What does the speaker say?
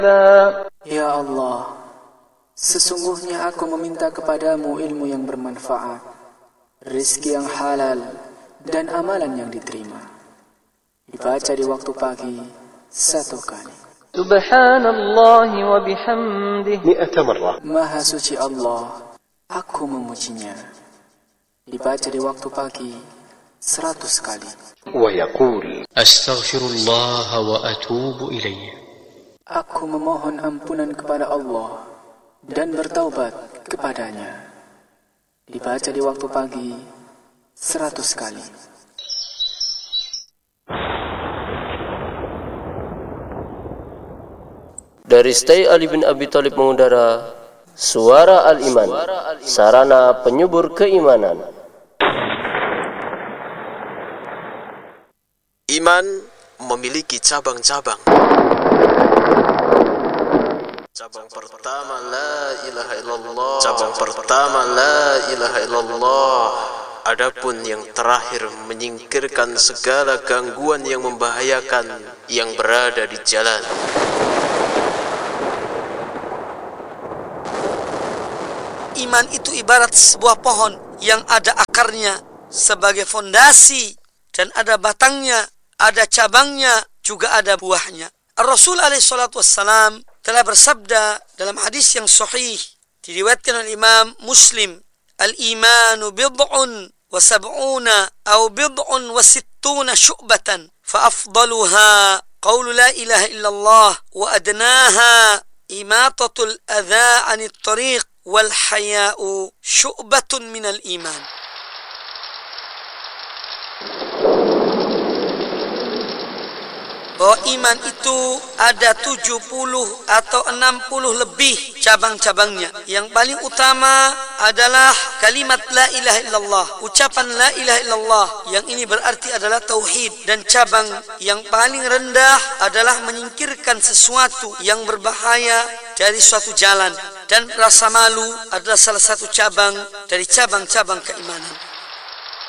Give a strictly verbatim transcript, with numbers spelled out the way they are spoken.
Ya Allah, sesungguhnya aku meminta kepadamu ilmu yang bermanfaat, rizki yang halal, dan amalan yang diterima. Dibaca di waktu pagi satu kali. Subhanallah wa bihamdih mi'ata marrah. Maha suci Allah, aku memujinya. Dibaca di waktu pagi seratus kali. Wa yaqul astaghfirullah wa atubu ilaih. Aku memohon ampunan kepada Allah dan bertaubat kepadanya. Dibaca di waktu pagi seratus kali. Dari Stay Ali bin Abi Thalib mengudara Suara Al-Iman, sarana penyubur keimanan. Iman memiliki cabang-cabang. Cabang pertama la ilaha illallah. Cabang pertama la ilaha illallah. Adapun yang terakhir menyingkirkan segala gangguan yang membahayakan yang berada di jalan. Iman itu ibarat sebuah pohon yang ada akarnya sebagai fondasi dan ada batangnya, ada cabangnya, juga ada buahnya. Rasul alaihi salatu wassalam telah bersabda dalam hadis yang sahih diriwayatkan oleh Imam Muslim, al-imanu bid'un wa sab'una aw bid'un wa sittuna syu'batan fa afdaluha qawlu la ilaha illallah wa adnaha imatatul adha 'anit tariq wal haya'u syu'batun minal iman. Bahwa iman itu ada tujuh puluh atau enam puluh lebih cabang-cabangnya. Yang paling utama adalah kalimat la ilaha illallah. Ucapan la ilaha illallah yang ini berarti adalah tauhid. Dan cabang yang paling rendah adalah menyingkirkan sesuatu yang berbahaya dari suatu jalan. Dan rasa malu adalah salah satu cabang dari cabang-cabang keimanan.